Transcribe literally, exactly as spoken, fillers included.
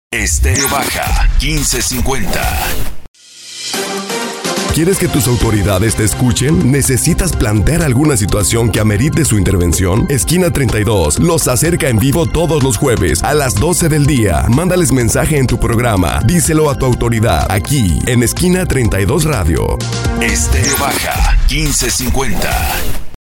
Estéreo Baja, quince cincuenta. ¿Quieres que tus autoridades te escuchen? ¿Necesitas plantear alguna situación que amerite su intervención? Esquina treinta y dos los acerca en vivo todos los jueves a las doce del día. Mándales mensaje en tu programa. Díselo a tu autoridad aquí en Esquina treinta y dos Radio. Estéreo Baja, quince cincuenta.